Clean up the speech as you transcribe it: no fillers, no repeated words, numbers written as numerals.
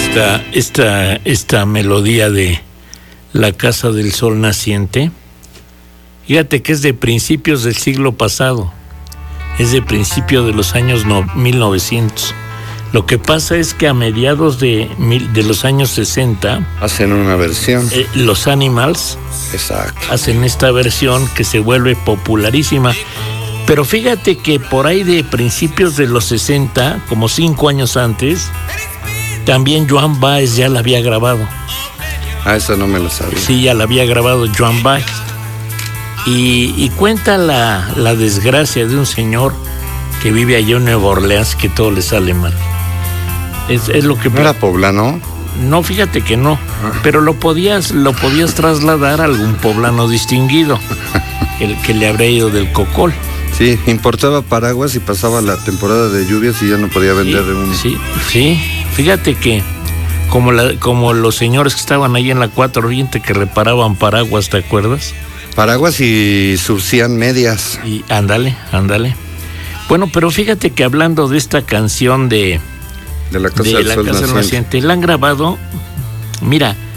esta melodía de La Casa del Sol Naciente. Fíjate que es de principios del siglo pasado, es de principios de los años 1900. Lo que pasa es que a mediados de los años 60 hacen una versión. Los Animals, exacto, hacen esta versión que se vuelve popularísima. Pero fíjate que por ahí de principios de los 60, como 5 años antes, también Joan Baez ya la había grabado. Ah, esa no me la sabía. Sí, ya la había grabado Joan Baez. Y cuenta la desgracia de un señor que vive allá en Nueva Orleans, que todo le sale mal. Es lo que... ¿No era poblano? No, fíjate que no, pero lo podías trasladar a algún poblano distinguido, el que le habría ido del cocol. Sí, importaba paraguas y pasaba la temporada de lluvias y ya no podía vender uno. Sí, fíjate que como los señores que estaban ahí en la 4 Oriente que reparaban paraguas, ¿te acuerdas? Paraguas y surcían medias. Y ándale. Bueno, pero fíjate que hablando de esta canción de La Casa del Sol Naciente, la han grabado, mira,